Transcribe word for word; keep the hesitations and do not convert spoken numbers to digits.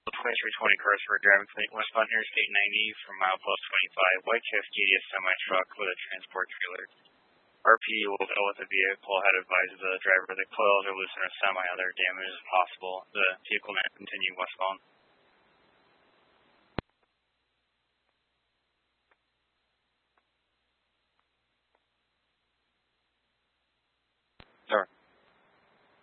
twenty-three twenty Carson driving westbound Interstate ninety from milepost twenty-five, white F T D S semi-truck with a transport trailer. R P D will go with the vehicle, had advised the driver that coils are loose in a semi, other damage is possible. The vehicle may continue westbound.